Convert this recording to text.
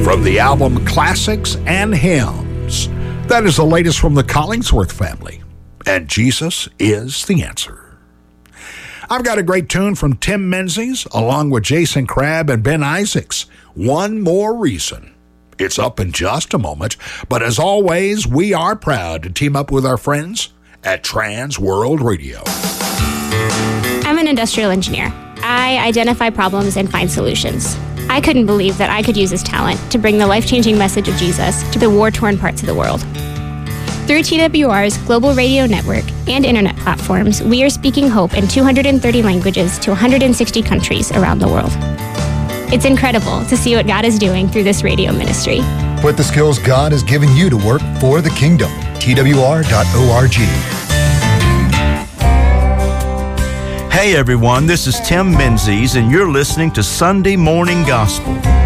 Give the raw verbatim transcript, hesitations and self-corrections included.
from the album Classics and Hymns. That is the latest from the Collingsworth family, and Jesus is the answer. I've got a great tune from Tim Menzies, along with Jason Crabb and Ben Isaacs, One More Reason. It's up in just a moment, but as always, we are proud to team up with our friends at Trans World Radio. I'm an industrial engineer. I identify problems and find solutions. I couldn't believe that I could use this talent to bring the life-changing message of Jesus to the war-torn parts of the world. Through T W R's global radio network and internet platforms, we are speaking hope in two hundred thirty languages to one hundred sixty countries around the world. It's incredible to see what God is doing through this radio ministry. Put the skills God has given you to work for the kingdom. T W R dot org. Hey everyone, this is Tim Menzies, and you're listening to Sunday Morning Gospel.